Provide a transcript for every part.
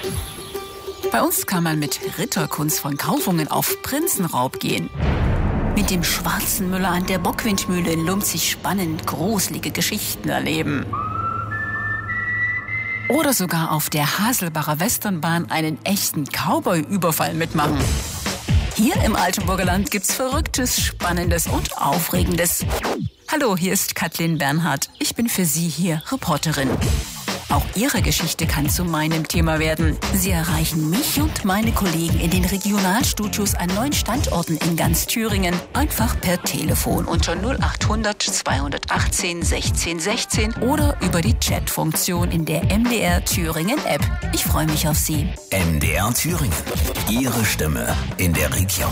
Bei uns kann man mit Ritterkunst von Kaufungen auf Prinzenraub gehen. Mit dem schwarzen Müller an der Bockwindmühle in Lumzig spannend gruselige Geschichten erleben. Oder sogar auf der Haselbacher Westernbahn einen echten Cowboy-Überfall mitmachen. Hier im Altenburger Land gibt's Verrücktes, Spannendes und Aufregendes. Hallo, hier ist Kathleen Bernhardt. Ich bin für Sie hier Reporterin. Auch Ihre Geschichte kann zu meinem Thema werden. Sie erreichen mich und meine Kollegen in den Regionalstudios an 9 Standorten in ganz Thüringen. Einfach per Telefon unter 0800 218 16 16 oder über die Chatfunktion in der MDR Thüringen App. Ich freue mich auf Sie. MDR Thüringen. Ihre Stimme in der Region.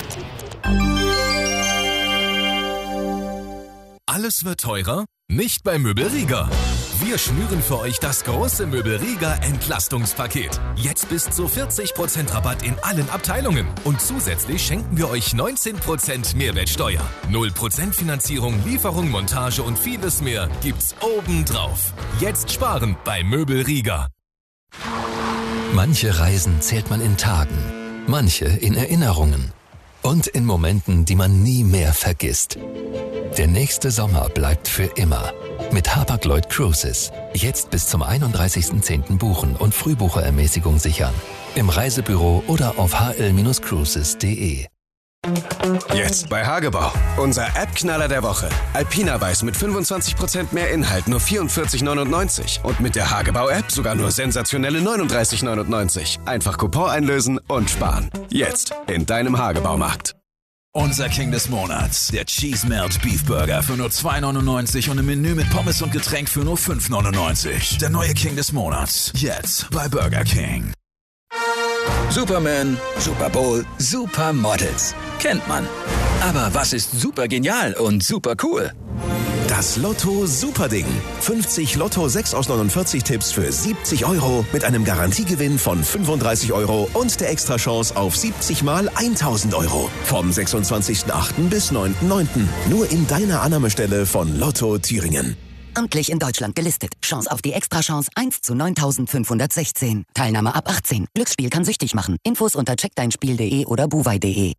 Alles wird teurer? Nicht bei Möbel Rieger. Wir schnüren für euch das große Möbel Rieger Entlastungspaket. Jetzt bis zu 40% Rabatt in allen Abteilungen. Und zusätzlich schenken wir euch 19% Mehrwertsteuer. 0% Finanzierung, Lieferung, Montage und vieles mehr gibt's obendrauf. Jetzt sparen bei Möbel Rieger. Manche Reisen zählt man in Tagen, manche in Erinnerungen und in Momenten, die man nie mehr vergisst. Der nächste Sommer bleibt für immer. Mit Hapag-Lloyd Cruises. Jetzt bis zum 31.10. buchen und Frühbucherermäßigung sichern. Im Reisebüro oder auf hl-cruises.de. Jetzt bei Hagebau. Unser App-Knaller der Woche. Alpina Weiß mit 25% mehr Inhalt, nur 44,99. Und mit der Hagebau-App sogar nur sensationelle 39,99. Einfach Coupon einlösen und sparen. Jetzt in deinem Hagebaumarkt. Unser King des Monats, der Cheese Melt Beef Burger für nur 2,99 und im Menü mit Pommes und Getränk für nur 5,99. Der neue King des Monats, jetzt bei Burger King. Superman, Super Bowl, Supermodels. Kennt man. Aber was ist super genial und super cool? Das Lotto Superding. 50 Lotto 6 aus 49 Tipps für 70 € mit einem Garantiegewinn von 35 € und der Extrachance auf 70 mal 1000 €. Vom 26.08. bis 9.09. Nur in deiner Annahmestelle von Lotto Thüringen. Amtlich in Deutschland gelistet. Chance auf die Extrachance 1 zu 9516. Teilnahme ab 18. Glücksspiel kann süchtig machen. Infos unter checkdeinspiel.de oder buwei.de.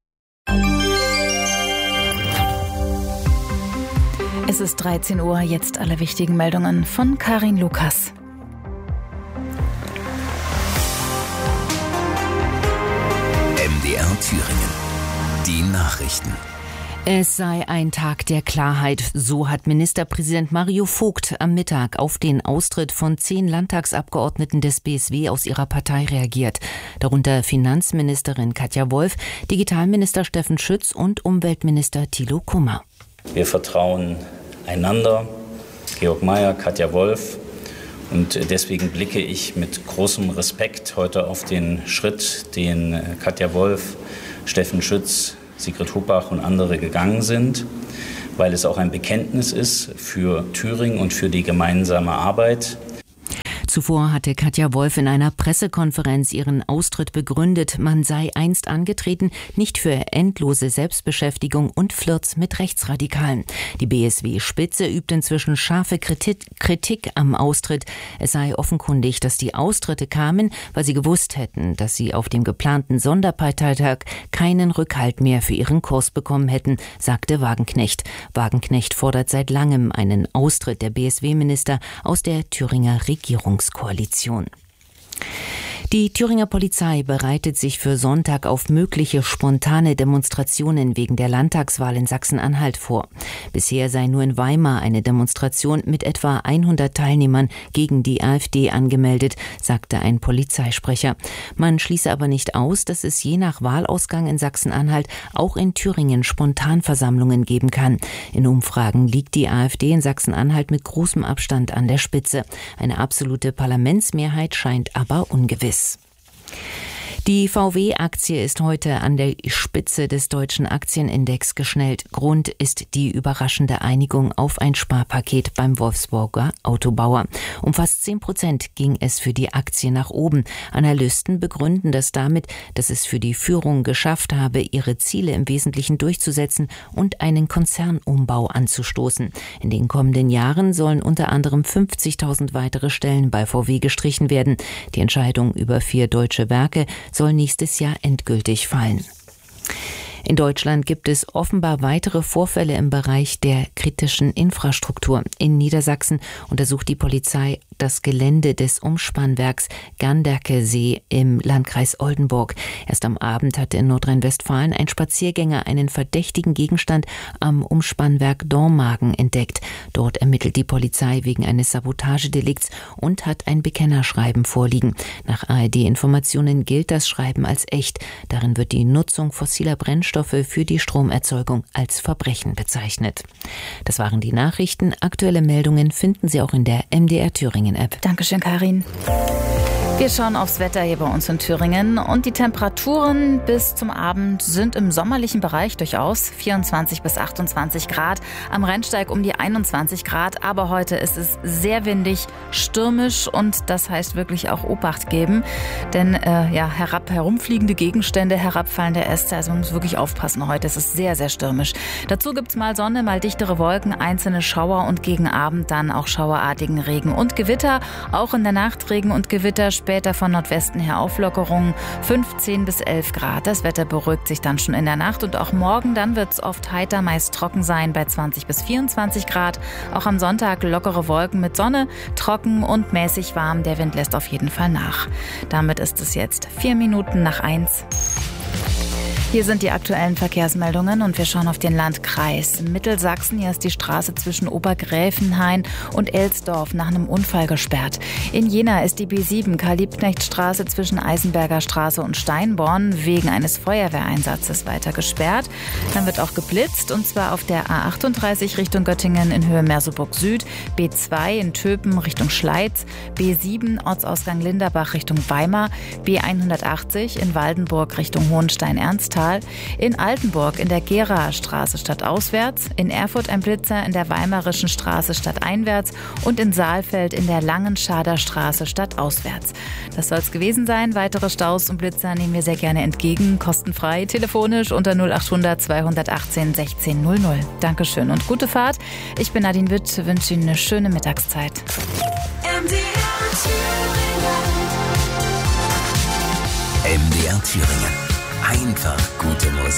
Es ist 13 Uhr, jetzt alle wichtigen Meldungen von Karin Lukas. MDR Thüringen. Die Nachrichten. Es sei ein Tag der Klarheit, so hat Ministerpräsident Mario Vogt am Mittag auf den Austritt von 10 Landtagsabgeordneten des BSW aus ihrer Partei reagiert. Darunter Finanzministerin Katja Wolf, Digitalminister Steffen Schütz und Umweltminister Thilo Kummer. Wir vertrauen einander, Georg Mayer, Katja Wolf. Und deswegen blicke ich mit großem Respekt heute auf den Schritt, den Katja Wolf, Steffen Schütz, Sigrid Hubach und andere gegangen sind, weil es auch ein Bekenntnis ist für Thüringen und für die gemeinsame Arbeit. Zuvor hatte Katja Wolf in einer Pressekonferenz ihren Austritt begründet. Man sei einst angetreten, nicht für endlose Selbstbeschäftigung und Flirts mit Rechtsradikalen. Die BSW-Spitze übt inzwischen scharfe Kritik am Austritt. Es sei offenkundig, dass die Austritte kamen, weil sie gewusst hätten, dass sie auf dem geplanten Sonderparteitag keinen Rückhalt mehr für ihren Kurs bekommen hätten, sagte Wagenknecht. Wagenknecht fordert seit langem einen Austritt der BSW-Minister aus der Thüringer Regierungskoalition. Die Thüringer Polizei bereitet sich für Sonntag auf mögliche spontane Demonstrationen wegen der Landtagswahl in Sachsen-Anhalt vor. Bisher sei nur in Weimar eine Demonstration mit etwa 100 Teilnehmern gegen die AfD angemeldet, sagte ein Polizeisprecher. Man schließe aber nicht aus, dass es je nach Wahlausgang in Sachsen-Anhalt auch in Thüringen Spontanversammlungen geben kann. In Umfragen liegt die AfD in Sachsen-Anhalt mit großem Abstand an der Spitze. Eine absolute Parlamentsmehrheit scheint aber ungewiss. Die VW-Aktie ist heute an der Spitze des deutschen Aktienindex geschnellt. Grund ist die überraschende Einigung auf ein Sparpaket beim Wolfsburger Autobauer. Um fast 10% ging es für die Aktie nach oben. Analysten begründen das damit, dass es für die Führung geschafft habe, ihre Ziele im Wesentlichen durchzusetzen und einen Konzernumbau anzustoßen. In den kommenden Jahren sollen unter anderem 50.000 weitere Stellen bei VW gestrichen werden. Die Entscheidung über 4 deutsche Werke soll nächstes Jahr endgültig fallen. In Deutschland gibt es offenbar weitere Vorfälle im Bereich der kritischen Infrastruktur. In Niedersachsen untersucht die Polizei das Gelände des Umspannwerks Ganderkesee im Landkreis Oldenburg. Erst am Abend hatte in Nordrhein-Westfalen ein Spaziergänger einen verdächtigen Gegenstand am Umspannwerk Dormagen entdeckt. Dort ermittelt die Polizei wegen eines Sabotagedelikts und hat ein Bekennerschreiben vorliegen. Nach ARD-Informationen gilt das Schreiben als echt. Darin wird die Nutzung fossiler Brennstoffe für die Stromerzeugung als Verbrechen bezeichnet. Das waren die Nachrichten. Aktuelle Meldungen finden Sie auch in der MDR Thüringen App. Dankeschön, Karin. Wir schauen aufs Wetter hier bei uns in Thüringen und die Temperaturen bis zum Abend sind im sommerlichen Bereich durchaus 24 bis 28 Grad, am Rennsteig um die 21 Grad, aber heute ist es sehr windig, stürmisch und das heißt wirklich auch Obacht geben, denn herumfliegende Gegenstände, herabfallende Äste, also man muss wirklich aufpassen heute, es ist sehr, sehr stürmisch. Dazu gibt's mal Sonne, mal dichtere Wolken, einzelne Schauer und gegen Abend dann auch schauerartigen Regen und Gewitter, auch in der Nacht Regen und Gewitter, später von Nordwesten her Auflockerungen, 15 bis 11 Grad. Das Wetter beruhigt sich dann schon in der Nacht und auch morgen dann wird es oft heiter, meist trocken sein bei 20 bis 24 Grad. Auch am Sonntag lockere Wolken mit Sonne, trocken und mäßig warm. Der Wind lässt auf jeden Fall nach. Damit ist es jetzt 4 Minuten nach 1. Hier sind die aktuellen Verkehrsmeldungen und wir schauen auf den Landkreis Mittelsachsen. Hier ist die Straße zwischen Obergräfenhain und Elsdorf nach einem Unfall gesperrt. In Jena ist die B7 Karl-Liebknecht-Straße zwischen Eisenberger Straße und Steinborn wegen eines Feuerwehreinsatzes weiter gesperrt. Dann wird auch geblitzt und zwar auf der A38 Richtung Göttingen in Höhe Merseburg Süd, B2 in Töpen Richtung Schleiz, B7 Ortsausgang Linderbach Richtung Weimar, B180 in Waldenburg Richtung Hohenstein-Ernsthal, in Altenburg in der Geraer Straße stadtauswärts, in Erfurt ein Blitzer in der Weimarischen Straße stadteinwärts und in Saalfeld in der Langenschader Straße stadtauswärts. Das soll es gewesen sein. Weitere Staus und Blitzer nehmen wir sehr gerne entgegen, kostenfrei, telefonisch unter 0800 218 1600. Dankeschön und gute Fahrt. Ich bin Nadine Witt, wünsche Ihnen eine schöne Mittagszeit. MDR Thüringen. Einfach gute Musik.